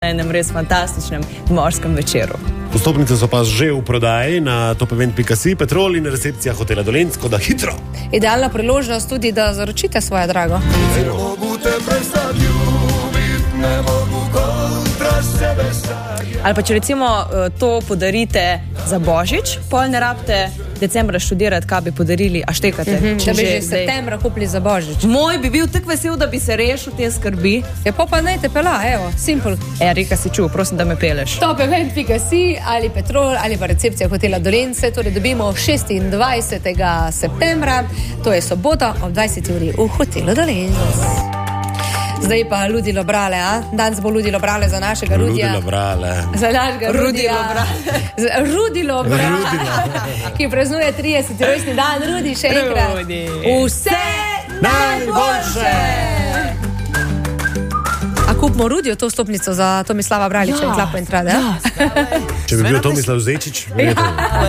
na enem res fantastičnem morskem večeru. Vstopnice so pa že v prodaji na topevent.si, Petrol in recepcija hotela Dolenjsko, da hitro. Idealna priložnost tudi, da zaročite svoje drago. Ali pa če recimo to podarite za Božič, pol ne rabite decembra študirati, kaj bi podarili, a štekate. Da bi že septembra kupili za Božič. Moj bi bil tak vesel, da bi se rešil te skrbi. Ja, pa naj te pela, evo, simple. Rika si čuv, prosim, da me peleš. Topevent.si ali Petrol ali pa recepcija hotela Dolenjce, torej dobimo 26. septembra, to je sobota ob 20. uri v hotelu Dolenjce. Zdaj pa Ludilo Brale, a? Danes bo Ludilo Brale za našega Rudija. Ludilo Brale. Za našega Rudija. Rudilo Brale. Ki praznuje 30. rojstni dan. Rudi, še enkrat. Rudi. Vse najboljše. A kupimo Rudijo to stopnico za Tomislava Braliča in Tlapo in Trade, a? Če bi bil Tomislav Zečič,